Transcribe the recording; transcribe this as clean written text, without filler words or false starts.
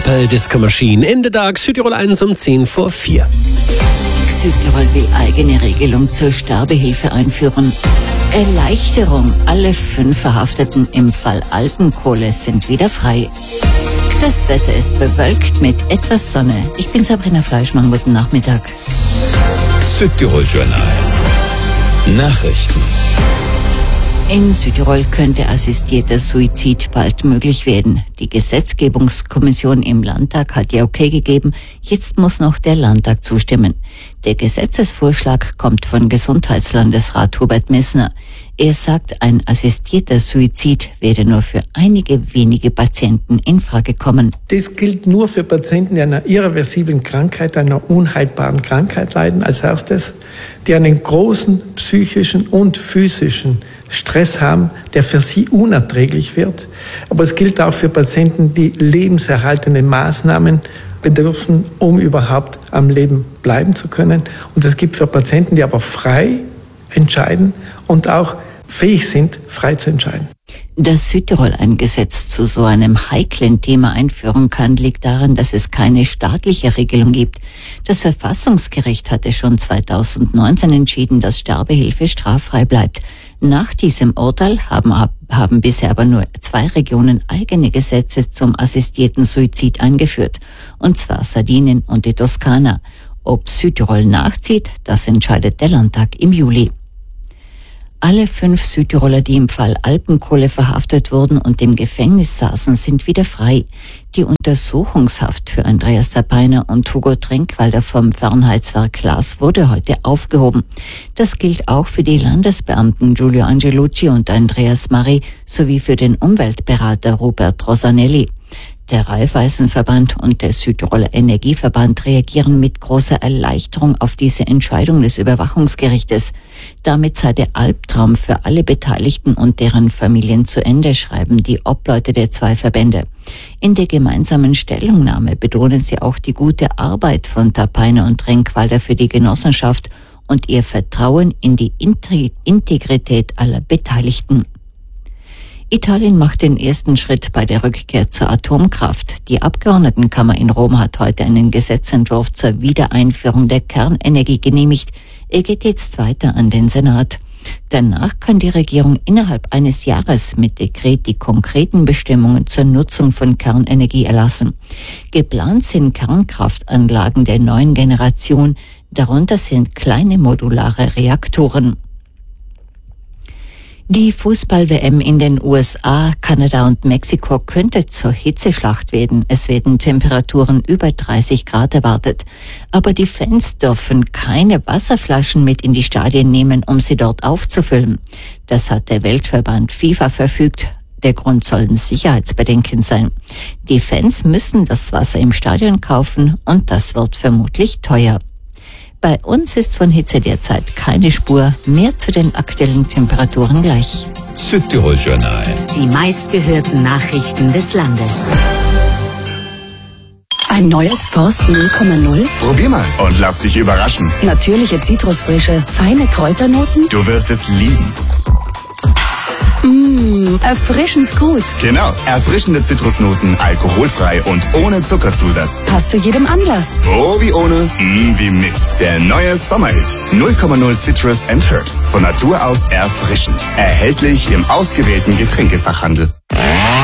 Purple Disco Machine in the Dark, Südtirol 1 um 10 vor 4. Südtirol will eigene Regelung zur Sterbehilfe einführen. Erleichterung, alle 5 Verhafteten im Fall Alpenkohle sind wieder frei. Das Wetter ist bewölkt mit etwas Sonne. Ich bin Sabrina Fleischmann, guten Nachmittag. Südtirol Journal. Nachrichten. In Südtirol könnte assistierter Suizid bald möglich werden. Die Gesetzgebungskommission im Landtag hat ja okay gegeben. Jetzt muss noch der Landtag zustimmen. Der Gesetzesvorschlag kommt von Gesundheitslandesrat Hubert Messner. Er sagt, ein assistierter Suizid werde nur für einige wenige Patienten in Frage kommen. Das gilt nur für Patienten, die an einer irreversiblen Krankheit, einer unheilbaren Krankheit leiden, als erstes, die einen großen psychischen und physischen Stress haben, der für sie unerträglich wird. Aber es gilt auch für Patienten, die lebenserhaltende Maßnahmen bedürfen, um überhaupt am Leben bleiben zu können. Und es gibt für Patienten, die aber frei entscheiden und auch fähig sind, frei zu entscheiden. Dass Südtirol ein Gesetz zu so einem heiklen Thema einführen kann, liegt daran, dass es keine staatliche Regelung gibt. Das Verfassungsgericht hatte schon 2019 entschieden, dass Sterbehilfe straffrei bleibt. Nach diesem Urteil haben bisher aber nur 2 Regionen eigene Gesetze zum assistierten Suizid eingeführt, und zwar Sardinien und die Toskana. Ob Südtirol nachzieht, das entscheidet der Landtag im Juli. Alle 5 Südtiroler, die im Fall Alpenkohle verhaftet wurden und im Gefängnis saßen, sind wieder frei. Die Untersuchungshaft für Andreas Tapeiner und Hugo Trenkwalder vom Fernheitswerk Glas wurde heute aufgehoben. Das gilt auch für die Landesbeamten Giulio Angelucci und Andreas Mari sowie für den Umweltberater Robert Rosanelli. Der Raiffeisenverband und der Südtiroler Energieverband reagieren mit großer Erleichterung auf diese Entscheidung des Überwachungsgerichtes. Damit sei der Albtraum für alle Beteiligten und deren Familien zu Ende, schreiben die Obleute der 2 Verbände. In der gemeinsamen Stellungnahme betonen sie auch die gute Arbeit von Tapeiner und Trenkwalder für die Genossenschaft und ihr Vertrauen in die Integrität aller Beteiligten. Italien macht den ersten Schritt bei der Rückkehr zur Atomkraft. Die Abgeordnetenkammer in Rom hat heute einen Gesetzentwurf zur Wiedereinführung der Kernenergie genehmigt. Er geht jetzt weiter an den Senat. Danach kann die Regierung innerhalb eines Jahres mit Dekret die konkreten Bestimmungen zur Nutzung von Kernenergie erlassen. Geplant sind Kernkraftanlagen der neuen Generation. Darunter sind kleine modulare Reaktoren. Die Fußball-WM in den USA, Kanada und Mexiko könnte zur Hitzeschlacht werden. Es werden Temperaturen über 30 Grad erwartet. Aber die Fans dürfen keine Wasserflaschen mit in die Stadien nehmen, um sie dort aufzufüllen. Das hat der Weltverband FIFA verfügt. Der Grund sollen Sicherheitsbedenken sein. Die Fans müssen das Wasser im Stadion kaufen und das wird vermutlich teuer. Bei uns ist von Hitze derzeit keine Spur. Mehr zu den aktuellen Temperaturen gleich. Südtirol Journal. Die meistgehörten Nachrichten des Landes. Ein neues Forst 0,0? Probier mal und lass dich überraschen. Natürliche Zitrusfrische, feine Kräuternoten? Du wirst es lieben. Erfrischend gut. Genau, erfrischende Zitrusnoten, alkoholfrei und ohne Zuckerzusatz. Passt zu jedem Anlass. Oh, wie ohne, wie mit. Der neue Sommerhit. 0,0 Citrus and Herbs. Von Natur aus erfrischend. Erhältlich im ausgewählten Getränkefachhandel.